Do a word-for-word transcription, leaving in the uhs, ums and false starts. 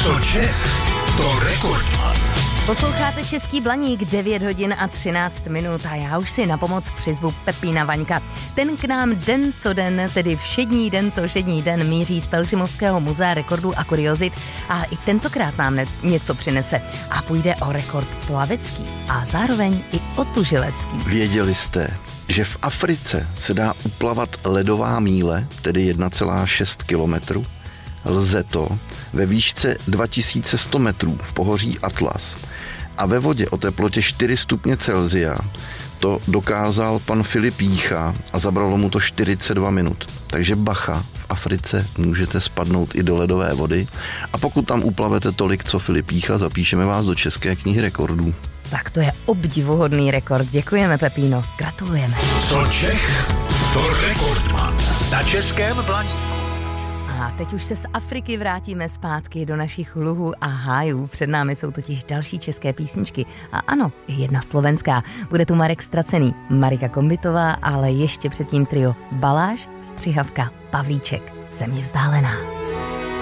Co Čech, to Rekordman. Posloucháte Český Blaník, devět hodin a třináct minut a já už si na pomoc přizvu Pepína Vaňka. Ten k nám den co den, tedy všední den co všední den míří z Pelhřimovského muzea rekordů a kuriozit a i tentokrát nám něco přinese. A půjde o rekord plavecký a zároveň i o tužilecký. Věděli jste, že v Africe se dá uplavat ledová míle, tedy jedna celá šest kilometru? Lze to ve výšce dva tisíce sto metrů v pohoří Atlas a ve vodě o teplotě čtyři stupně Celsia. To dokázal pan Filip Jícha a zabralo mu to čtyřicet dva minut. Takže bacha, v Africe můžete spadnout i do ledové vody a pokud tam uplavete tolik, co Filip Jícha, zapíšeme vás do České knihy rekordů. Tak to je obdivuhodný rekord. Děkujeme, Pepíno. Gratulujeme. Co Čech, to Rekordman. Na Českém Blaníku. A teď už se z Afriky vrátíme zpátky do našich luhů a hájů. Před námi jsou totiž další české písničky. A ano, jedna slovenská. Bude tu Marek Stracený, Marika Kombitová, ale ještě předtím trio Baláž, Střihavka, Pavlíček. Země vzdálená.